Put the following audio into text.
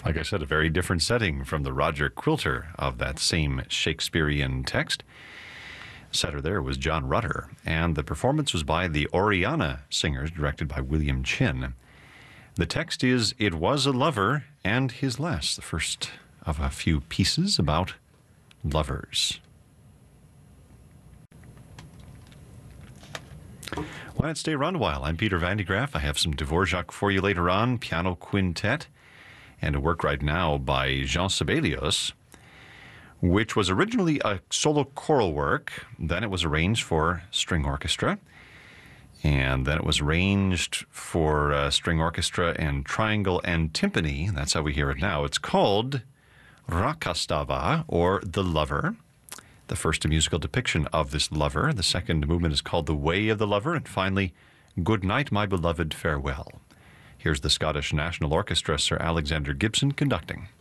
Like I said, a very different setting from the Roger Quilter of that same Shakespearean text. Setter there was John Rutter, and the performance was by the Oriana Singers, directed by William Chin. The text is, "It was a lover and his lass," the first of a few pieces about lovers. Why not stay around a while? I'm Peter Van de Graaff. I have some Dvorak for you later on, piano quintet, and a work right now by Jean Sibelius, which was originally a solo choral work. Then it was arranged for string orchestra, and then it was arranged for string orchestra and triangle and timpani. That's how we hear it now. It's called Rakastava, or The Lover. The first a musical depiction of this lover. The second movement is called The Way of the Lover. And finally, Good Night, My Beloved, Farewell. Here's the Scottish National Orchestra, Sir Alexander Gibson, conducting.